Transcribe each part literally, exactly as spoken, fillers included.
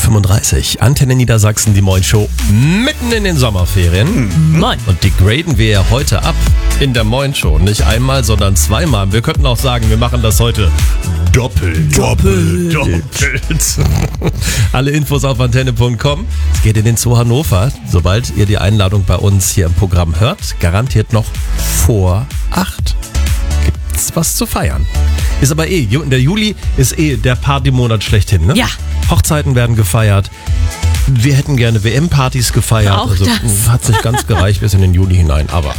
fünfunddreißig. Antenne Niedersachsen, die Moin Show, mitten in den Sommerferien. Moin. Und die graden wir ja heute ab in der Moin Show. Nicht einmal, sondern zweimal. Wir könnten auch sagen, wir machen das heute doppelt. Doppelt. Doppelt. Alle Infos auf antenne punkt com. Es geht in den Zoo Hannover. Sobald ihr die Einladung bei uns hier im Programm hört, garantiert noch vor acht. Gibt's was zu feiern. Ist aber eh, der Juli ist eh der Partymonat schlechthin, ne? Ja. Hochzeiten werden gefeiert. Wir hätten gerne W M-Partys gefeiert. Auch also das. hat nicht ganz gereicht bis in den Juli hinein, aber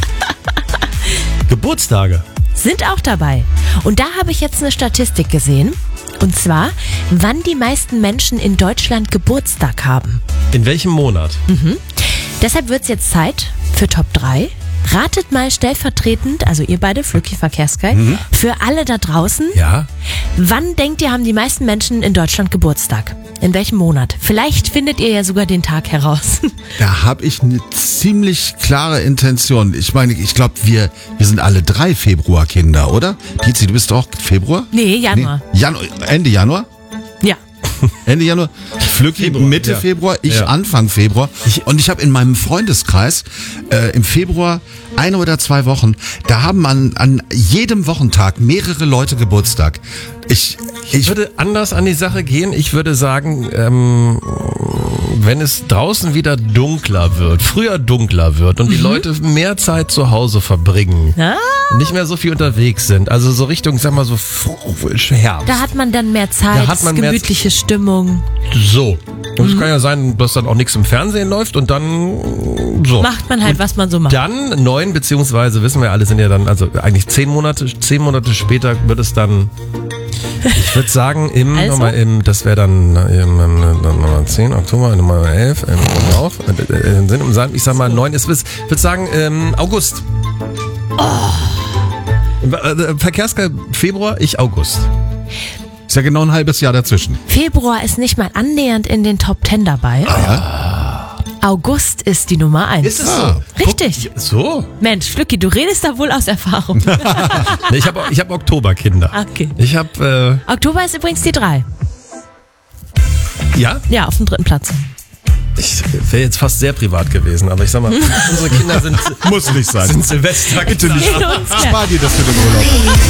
Geburtstage. Sind auch dabei. Und da habe ich jetzt eine Statistik gesehen. Und zwar, wann die meisten Menschen in Deutschland Geburtstag haben. In welchem Monat? Mhm. Deshalb wird es jetzt Zeit für Top drei. Ratet mal stellvertretend, also ihr beide, Flücki, Verkehrsguy, mhm. für alle da draußen. Ja. Wann denkt ihr, haben die meisten Menschen in Deutschland Geburtstag? In welchem Monat? Vielleicht findet ihr ja sogar den Tag heraus. Da habe ich eine ziemlich klare Intention. Ich meine, ich glaube, wir, wir sind alle drei Februarkinder, oder? Dietzi, du bist auch Februar? Nee, Januar. Nee, Janu- Ende Januar? Ja. Ende Januar, Flücki Februar, Mitte ja. Februar, ich Ja. Anfang Februar. Ich- Und ich habe in meinem Freundeskreis äh, im Februar eine oder zwei Wochen, da haben an, an jedem Wochentag mehrere Leute Geburtstag. Ich, Ich ich, würde anders an die Sache gehen. Ich würde sagen, ähm, wenn es draußen wieder dunkler wird, früher dunkler wird und die Leute mehr Zeit zu Hause verbringen, Ah, nicht mehr so viel unterwegs sind, also so Richtung, sag mal so F- Herbst. da hat man dann mehr Zeit, Da hat man mehr- gemütliche Stimmung. So. Und es kann ja sein, dass dann auch nichts im Fernsehen läuft und dann so. Macht man halt, was man so macht. Dann neun, beziehungsweise wissen wir alle, sind ja dann, also eigentlich zehn Monate, zehn Monate später wird es dann, ich würde sagen, im, Also? nochmal im, das wäre dann im, im, dann nochmal zehn, Oktober, nochmal elf, ähm, auf, äh, äh, sind um, sagen, ich sag mal neun, ich würde sagen, ähm, August. Oh. Äh, Verkehrsguy Februar, ich August. ist ja genau ein halbes Jahr dazwischen. Februar ist nicht mal annähernd in den Top Ten dabei. August ist die Nummer eins. Ist es so? Ah. Richtig. Guck, so? Mensch, Flücki, du redest da wohl aus Erfahrung. Nee, ich habe ich hab Oktoberkinder. Okay. Ich habe, Oktober ist übrigens die drei. äh, ja? Ja, auf dem dritten Platz. Ich wäre jetzt fast sehr privat gewesen, aber ich sag mal, unsere Kinder sind, Muss nicht sein. sind Silvester. Bitte nicht. Geht uns gleich. Spar dir das für den Urlaub.